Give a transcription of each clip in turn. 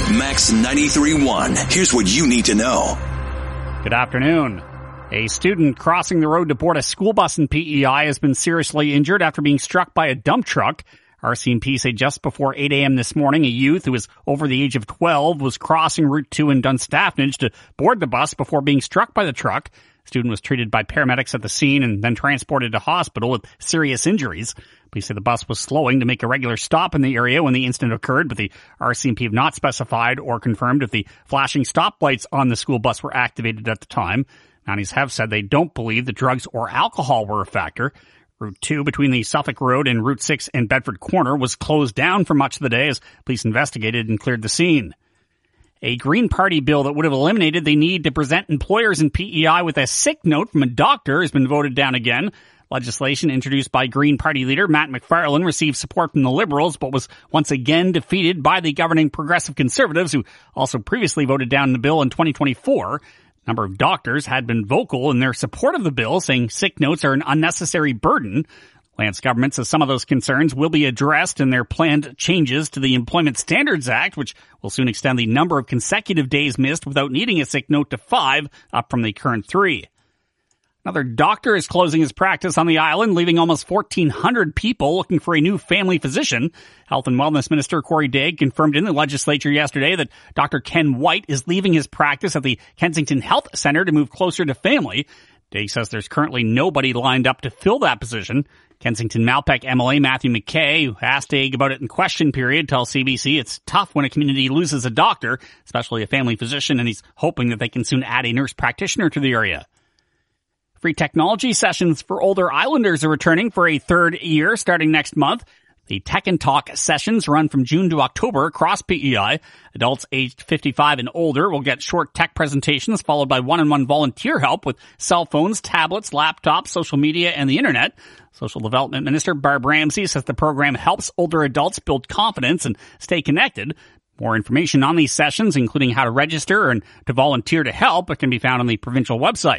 Max 93.1. Here's what you need to know. Good afternoon. A student crossing the road to board a school bus in PEI has been seriously injured after being struck by a dump truck. RCMP say just before 8 a.m. this morning, a youth who was over the age of 12 was crossing Route 2 in Dunstaffnage to board the bus before being struck by the truck. The student was treated by paramedics at the scene and then transported to hospital with serious injuries. Police say the bus was slowing to make a regular stop in the area when the incident occurred, but the RCMP have not specified or confirmed if the flashing stoplights on the school bus were activated at the time. Mounties have said they don't believe that drugs or alcohol were a factor. Route 2 between the Suffolk Road and Route 6 in Bedford Corner was closed down for much of the day as police investigated and cleared the scene. A Green Party bill that would have eliminated the need to present employers in PEI with a sick note from a doctor has been voted down again. Legislation introduced by Green Party leader Matt McFarlane received support from the Liberals, but was once again defeated by the governing Progressive Conservatives, who also previously voted down the bill in 2024. A number of doctors had been vocal in their support of the bill, saying sick notes are an unnecessary burden. Lance government says some of those concerns will be addressed in their planned changes to the Employment Standards Act, which will soon extend the number of consecutive days missed without needing a sick note to 5, up from the current 3. Another doctor is closing his practice on the island, leaving almost 1,400 people looking for a new family physician. Health and Wellness Minister Corey Dagg confirmed in the legislature yesterday that Dr. Ken White is leaving his practice at the Kensington Health Centre to move closer to family. Dagg says there's currently nobody lined up to fill that position. Kensington Malpeque MLA Matthew McKay, who asked Dagg about it in question period, tells CBC it's tough when a community loses a doctor, especially a family physician, and he's hoping that they can soon add a nurse practitioner to the area. Free technology sessions for older islanders are returning for a third year starting next month. The Tech and Talk sessions run from June to October across PEI. Adults aged 55 and older will get short tech presentations followed by one-on-one volunteer help with cell phones, tablets, laptops, social media, and the internet. Social Development Minister Barb Ramsey says the program helps older adults build confidence and stay connected. More information on these sessions, including how to register and to volunteer to help, can be found on the provincial website.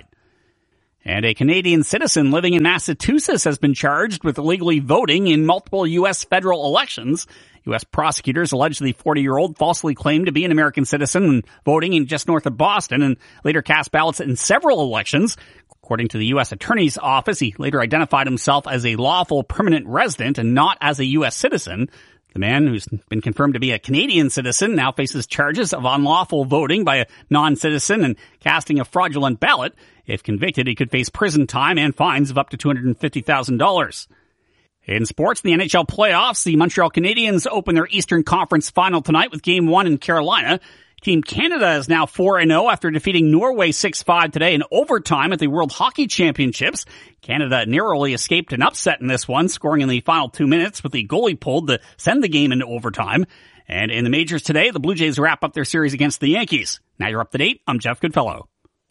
And a Canadian citizen living in Massachusetts has been charged with illegally voting in multiple U.S. federal elections. U.S. prosecutors allege the 40-year-old falsely claimed to be an American citizen when voting in just north of Boston and later cast ballots in several elections. According to the U.S. Attorney's Office, he later identified himself as a lawful permanent resident and not as a U.S. citizen. The man, who's been confirmed to be a Canadian citizen, now faces charges of unlawful voting by a non-citizen and casting a fraudulent ballot. If convicted, he could face prison time and fines of up to $250,000. In sports, the NHL playoffs, the Montreal Canadiens open their Eastern Conference final tonight with Game 1 in Carolina. Team Canada is now 4-0 after defeating Norway 6-5 today in overtime at the World Hockey Championships. Canada narrowly escaped an upset in this one, scoring in the final 2 minutes with the goalie pulled to send the game into overtime. And in the majors today, the Blue Jays wrap up their series against the Yankees. Now you're up to date. I'm Jeff Goodfellow.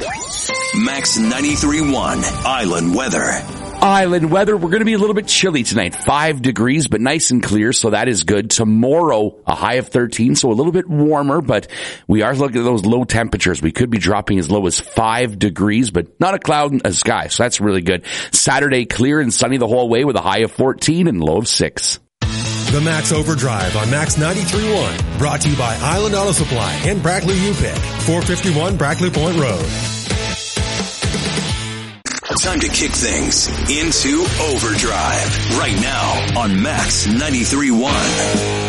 Max 93.1 Island Weather. Island weather, we're going to be a little bit chilly tonight. 5 degrees, but nice and clear, so that is good. Tomorrow, a high of 13, so a little bit warmer, but we are looking at those low temperatures. We could be dropping as low as 5 degrees, but not a cloud in the sky, so that's really good. Saturday, clear and sunny the whole way with a high of 14 and low of 6. The Max Overdrive on Max 93.1, brought to you by Island Auto Supply and Brackley UPick, 451 Brackley Point Road. Time to kick things into overdrive right now on Max 93.1.